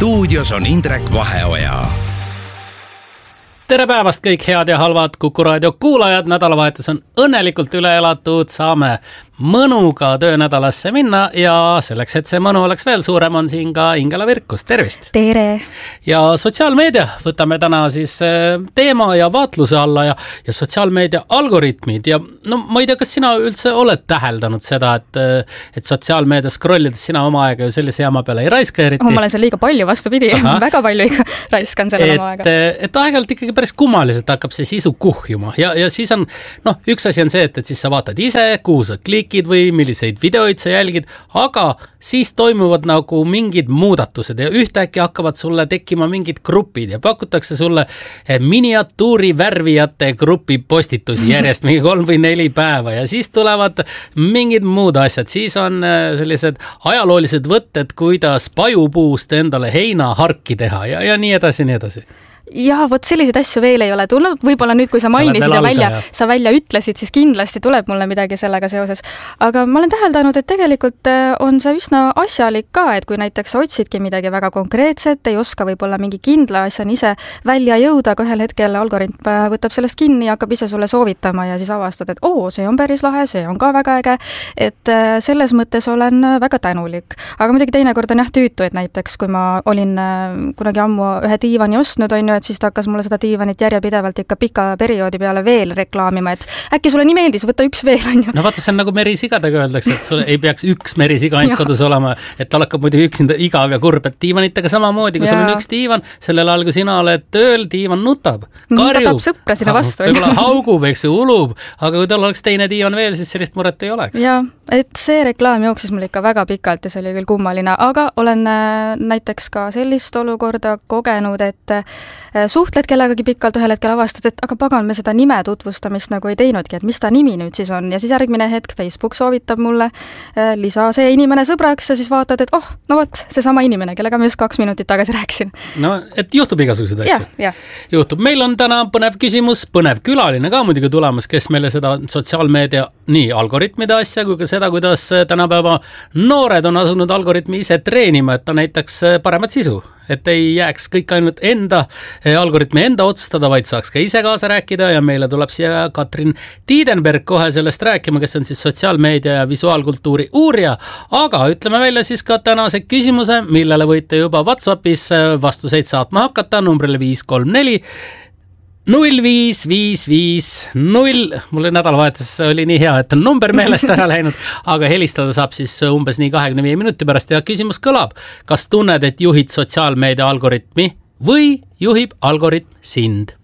Stuudios on Indrek Vaheoja. Tere päevast kõik head ja halvad Kuku Raadio kuulajad. Nädalavahetus on õnnelikult üle elatud. Saame mõnuga töönädalasse minna ja selleks, et see mõnu oleks veel suurem, on siin ka Ingela Virkus. Tervist! Tere! Ja sotsiaalmeedia võtame täna siis teema ja vaatluse alla ja sotsiaalmeedia algoritmid. Ja no ma ei tea, kas sina üldse oled täheldanud seda, et sotsiaalmeedia scrollides sina oma aega ju sellise jama peale ei raiska eriti. Ma olen seal liiga palju vastupidi. Väga palju ikka raiskan sellele oma aega. Et aeg-ajalt ikkagi päris kummaliselt hakkab see sisu kuhjuma ja siis on, üks asi on see, et siis sa vaatad ise, kuhu sa klikid või milliseid videoid sa jälgid, aga siis toimuvad nagu mingid muudatused ja ühtäkki hakkavad sulle tekkima mingid grupid ja pakutakse sulle miniatuuri värvijate grupi postitusi järjest mingi 3 või 4 päeva ja siis tulevad mingid muud asjad. Siis on sellised ajaloolised võtted, kuidas pajupuust endale heinaharki teha ja nii edasi, nii edasi. Ja vot selliseid asju veel ei ole tulnud. Võib-olla nüüd, kui sa mainisid sa välja ütlesid, siis kindlasti tuleb mulle midagi sellega seoses. Aga ma olen täheldanud, et tegelikult on see üsna asjalik ka, et kui näiteks otsidki midagi väga konkreetset, ei oska võib-olla mingi kindla asja ise välja jõuda, aga ühel hetkel algoritm võtab sellest kinni ja hakkab ise sulle soovitama ja siis avastad, et see on päris lahe, see on ka väga äge. Et selles mõttes olen väga tänulik. Aga muidugi teinekord on tüütu, et näiteks kui ma olin kunagi ammu ühe diivani ostnud, et siis ta hakkas mulle seda diivanit järjepidevalt ikka pika perioodi peale veel reklaamima, et äkki sulle nii meeldis, võtta üks veel, on ju. No vaata, see on nagu merisigadega öeldakse, et sulle ei peaks üks merisiga ainult kodus olema, et tal hakkab muidugi üksinda igav ja kurb, et diivanitega samamoodi, kui sul on üks diivan, sellel ajal, kui sina oled tööl, diivan nutab, karjub, sõpra sinna vastu. Võib-olla haugub, eks ju, ulub, aga kui tal oleks teine diivan veel, siis sellist muret ei oleks. Ja, et see reklaam jooksis mul ikka väga pikalt ja see oli küll kummaline, aga olen näiteks ka sellist olukorda kogenud, et suhtled kellegagi pikalt, ühel hetkel avastad, et aga pagan, me seda nime tutvustamist nagu ei teinudki, et mis ta nimi nüüd siis on ja siis järgmine hetk Facebook soovitab mulle lisa see inimene sõbraks ja siis vaatad, et see sama inimene, kellega ma just 2 minutit tagasi rääkisin. No, et juhtub igasuguseid asju. Ja. Juhtub. Meil on täna põnev küsimus, põnev külaline ka muidugi tulemas, kes meile seda sotsiaalmeedia nii algoritmide asja kui ka seda, kuidas tänapäeva noored on asunud algoritmi ise treenima, et ta näitaks paremat sisu. Et ei jääks kõik ainult algoritmi enda otsustada, vaid saaks ka ise kaasa rääkida ja meile tuleb siia Katrin Tiidenberg kohe sellest rääkima, kes on siis sotsiaalmeedia ja visuaalkultuuri uurija, aga ütleme välja siis ka tänase küsimuse, millele võite juba WhatsAppis vastuseid saatma hakata numbrile 534 05550. Mulle nädalavahetus oli nii hea, et on number meelest ära läinud, aga helistada saab siis umbes nii 25 minuti pärast ja küsimus kõlab. Kas tunned, et juhid sotsiaalmeedia algoritmi või juhib algoritm sind?